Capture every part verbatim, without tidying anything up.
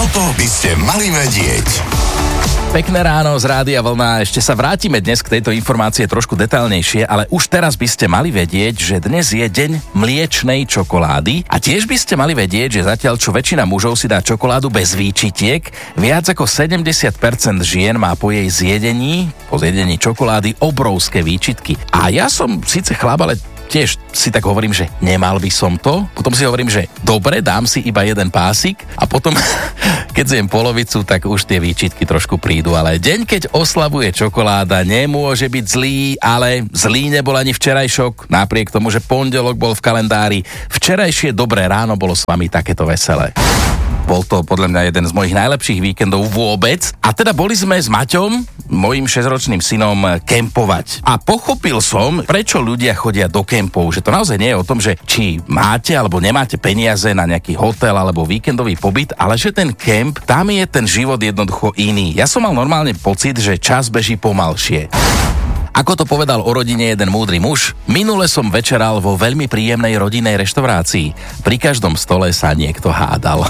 Toto by ste mali vedieť. Pekné ráno z Rádia Vlna. Ešte sa vrátime dnes k tejto informácie trošku detailnejšie, ale už teraz by ste mali vedieť, že dnes je deň mliečnej čokolády a tiež by ste mali vedieť, že zatiaľ čo väčšina mužov si dá čokoládu bez výčitiek, viac ako sedemdesiat percent žien má po jej zjedení, po zjedení čokolády obrovské výčitky. A ja som síce chlap, ale tiež si tak hovorím, že nemal by som to. Potom si hovorím, že dobre, dám si iba jeden pásik a potom, keď zjem polovicu, tak už tie výčitky trošku prídu. Ale deň, keď oslavuje čokoláda, nemôže byť zlý, ale zlý nebol ani včerajšok, napriek tomu, že pondelok bol v kalendári. Včerajšie dobré ráno bolo s vami takéto veselé. Bol to podľa mňa jeden z mojich najlepších víkendov vôbec. A teda boli sme s Maťom, mojím šesťročným synom, kempovať. A pochopil som, prečo ľudia chodia do kempov. Že to naozaj nie je o tom, že či máte alebo nemáte peniaze na nejaký hotel alebo víkendový pobyt, ale že ten kemp, tam je ten život jednoducho iný. Ja som mal normálne pocit, že čas beží pomalšie. Ako to povedal o rodine jeden múdry muž, minule som večeral vo veľmi príjemnej rodinnej reštaurácii. Pri každom stole sa niekto hádal.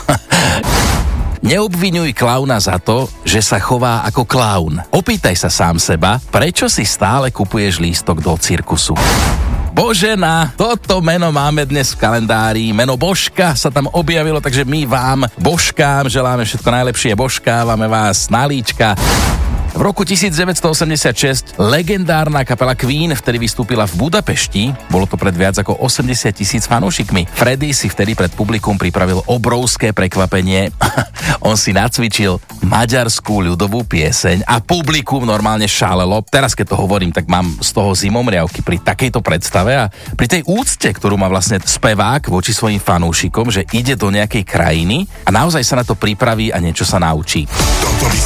Neobviňuj klauna za to, že sa chová ako klaun. Opýtaj sa sám seba, prečo si stále kupuješ lístok do cirkusu. Božena, toto meno máme dnes v kalendári. Meno Božka sa tam objavilo, takže my vám, Božkám, želáme všetko najlepšie. Božkávame vás na líčka. V roku devätnásťstoosemdesiatšesť legendárna kapela Queen vtedy vystúpila v Budapešti. Bolo to pred viac ako osemdesiat tisíc fanúšikmi. Freddie si vtedy pred publikum pripravil obrovské prekvapenie. On si nacvičil maďarskú ľudovú pieseň a publikum normálne šálelo. Teraz, keď to hovorím, tak mám z toho zimomriavky pri takejto predstave a pri tej úcte, ktorú má vlastne spevák voči svojim fanúšikom, že ide do nejakej krajiny a naozaj sa na to pripraví a niečo sa naučí. Toto by